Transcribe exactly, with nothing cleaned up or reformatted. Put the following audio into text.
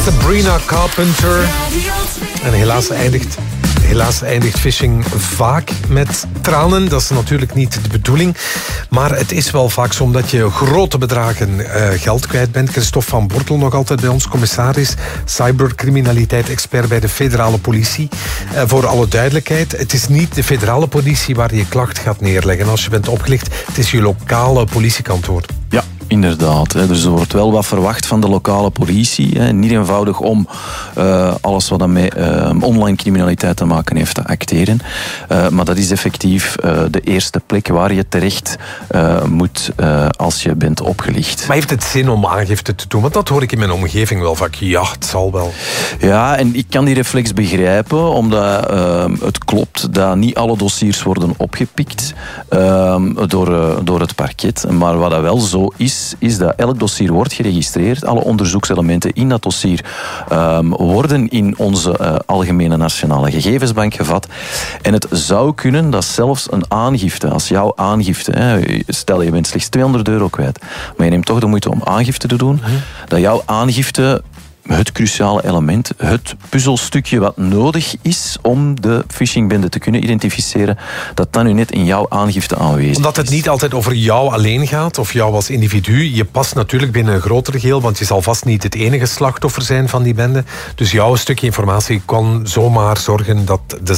Sabrina Carpenter. En helaas eindigt, helaas eindigt phishing vaak met tranen. Dat is natuurlijk niet de bedoeling. Maar het is wel vaak zo omdat je grote bedragen uh, geld kwijt bent. Christophe van Bortel nog altijd bij ons, commissaris cybercriminaliteit-expert bij de federale politie. Uh, voor alle duidelijkheid, het is niet de federale politie waar je je klacht gaat neerleggen als je bent opgelicht. Het is je lokale politiekantoor. Ja, inderdaad. Hè. Dus er wordt wel wat verwacht van de lokale politie. Hè. Niet eenvoudig om uh, alles wat dan met uh, online criminaliteit te maken heeft te acteren. Uh, maar dat is effectief uh, de eerste plek waar je terecht uh, moet uh, als je bent opgelicht. Maar heeft het zin om aangifte te doen? Want dat hoor ik in mijn omgeving wel vaak. Ja, het zal wel. Ja, en ik kan die reflex begrijpen, omdat uh, het klopt dat niet alle dossiers worden opgepikt uh, door, uh, door het parket. Maar wat dat wel zo is, is dat elk dossier wordt geregistreerd. Alle onderzoekselementen in dat dossier um, worden in onze uh, algemene nationale gegevensbank gevat. En het zou kunnen dat zelfs een aangifte, als jouw aangifte, hè, stel je bent slechts tweehonderd euro kwijt, maar je neemt toch de moeite om aangifte te doen, mm-hmm. dat jouw aangifte het cruciale element, het puzzelstukje wat nodig is om de phishingbende te kunnen identificeren, dat dan nu net in jouw aangifte aanwezig is. Omdat het niet altijd over jou alleen gaat, of jou als individu. Je past natuurlijk binnen een groter geheel, want je zal vast niet het enige slachtoffer zijn van die bende. Dus jouw stukje informatie kan zomaar zorgen dat de